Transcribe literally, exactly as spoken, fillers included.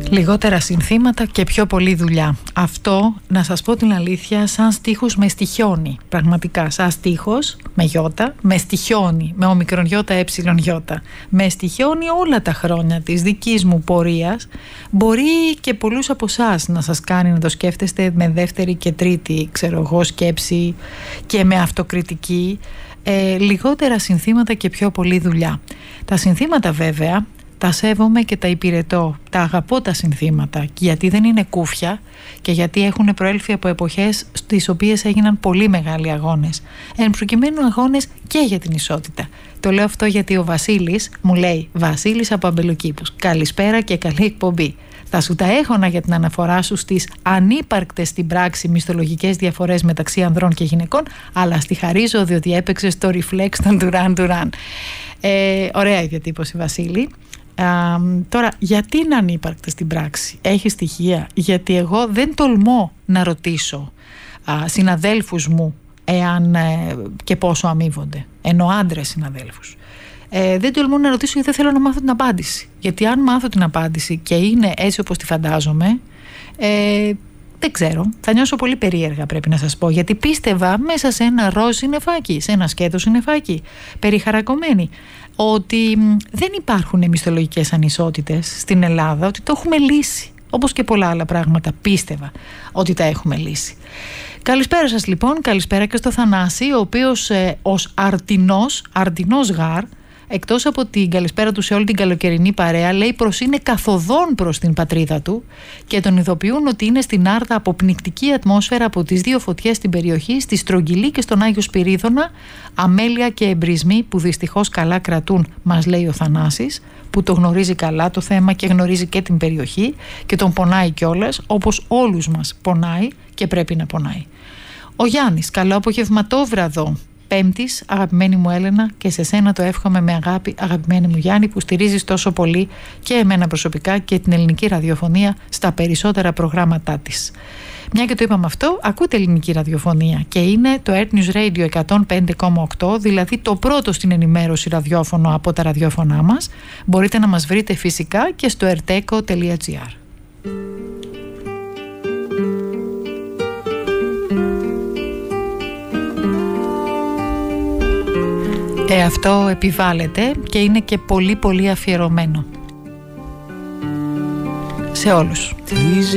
Λιγότερα συνθήματα και πιο πολλή δουλειά. Αυτό, να σας πω την αλήθεια, σαν στίχους με στοιχιώνει. Πραγματικά, σαν στίχος με γιώτα, με στοιχιώνει, με ομικρον γιώτα έψιλον γιώτα. Με στοιχιώνει όλα τα χρόνια της δικής μου πορείας. Μπορεί και πολλούς από εσάς να σας κάνει να το σκέφτεστε με δεύτερη και τρίτη, ξέρω εγώ, σκέψη και με αυτοκριτική. Ε, λιγότερα συνθήματα και πιο πολλή δουλειά. Τα συνθήματα βέβαια τα σέβομαι και τα υπηρετώ, τα αγαπώ τα συνθήματα, γιατί δεν είναι κούφια και γιατί έχουν προέλθει από εποχές στις οποίες έγιναν πολύ μεγάλοι αγώνες. Εν προκειμένου αγώνες και για την ισότητα. Το λέω αυτό γιατί ο Βασίλης μου λέει, Βασίλης από Αμπελοκήπους, καλησπέρα και καλή εκπομπή. Θα σου τα έχωνα για την αναφορά σου στις ανύπαρκτες στην πράξη μισθολογικές διαφορές μεταξύ ανδρών και γυναικών, αλλά στη χαρίζω διότι έπαιξες το reflex των Duran Duran. Ε, ωραία η διατύπωση, Βασίλη. Α, τώρα, γιατί είναι ανύπαρκτες στην πράξη? Έχει στοιχεία? Γιατί εγώ δεν τολμώ να ρωτήσω α, συναδέλφους μου εάν ε, και πόσο αμείβονται, ενώ άντρες συναδέλφους. Ε, δεν τολμώ να ρωτήσω γιατί δεν θέλω να μάθω την απάντηση. Γιατί αν μάθω την απάντηση και είναι έτσι όπως τη φαντάζομαι, ε, δεν ξέρω, θα νιώσω πολύ περίεργα, πρέπει να σας πω, γιατί πίστευα μέσα σε ένα ροζ συννεφάκι, σε ένα σκέτο συννεφάκι, περιχαρακωμένη, ότι δεν υπάρχουν μισθολογικές ανισότητες στην Ελλάδα, ότι το έχουμε λύσει. Όπως και πολλά άλλα πράγματα πίστευα ότι τα έχουμε λύσει. Καλησπέρα σας λοιπόν, καλησπέρα και στο Θανάση, ο οποίος ε, ως αρτινός, αρτινός γάρ, εκτός από την καλησπέρα του σε όλη την καλοκαιρινή παρέα, λέει πως είναι καθοδόν προς την πατρίδα του και τον ειδοποιούν ότι είναι στην Άρτα αποπνικτική ατμόσφαιρα από τις δύο φωτιές στην περιοχή, στη Στρογγυλή και στον Άγιο Σπυρίδωνα, αμέλεια και εμπρισμοί που δυστυχώς καλά κρατούν, μας λέει ο Θανάσης, που το γνωρίζει καλά το θέμα και γνωρίζει και την περιοχή και τον πονάει κιόλας, όπως όλους μας πονάει και πρέπει να πονάει. Ο Γιάννης, καλό απογευματόβραδο. Πέμπτης, αγαπημένη μου Έλενα, και σε σένα το εύχομαι με αγάπη, αγαπημένη μου Γιάννη, που στηρίζεις τόσο πολύ και εμένα προσωπικά και την ελληνική ραδιοφωνία στα περισσότερα προγράμματά της. Μια και το είπαμε αυτό, ακούτε ελληνική ραδιοφωνία και είναι το Earth News Radio εκατόν πέντε κόμμα οκτώ, δηλαδή το πρώτο στην ενημέρωση ραδιόφωνο από τα ραδιόφωνά μας. Μπορείτε να μας βρείτε φυσικά και στο erteco τελεία gr. Ε, αυτό επιβάλλεται και είναι και πολύ πολύ αφιερωμένο σε όλους.